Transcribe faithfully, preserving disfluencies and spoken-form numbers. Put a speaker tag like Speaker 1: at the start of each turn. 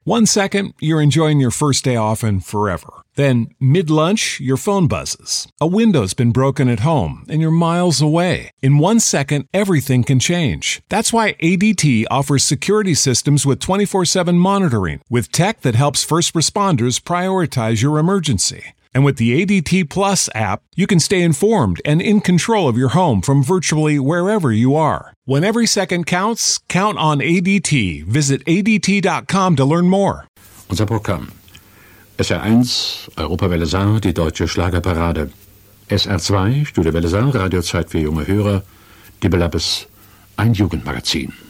Speaker 1: One second, you're enjoying your first day off and forever. Then, mid-lunch, your phone buzzes. A window's been broken at home, and you're miles away. In one second, everything can change. That's why A D T offers security systems with twenty-four seven monitoring, with tech that helps first responders prioritize your emergency. And with the A D T Plus app, you can stay informed and in control of your home from virtually wherever you are. When every second counts, count on A D T. Visit A D T dot com to learn more.
Speaker 2: Unser Programm. S R eins, Europawelle Saar, die deutsche Schlagerparade. S R zwei, Studio Welle Saar, Radiozeit für junge Hörer. Die Belabbes, ein Jugendmagazin.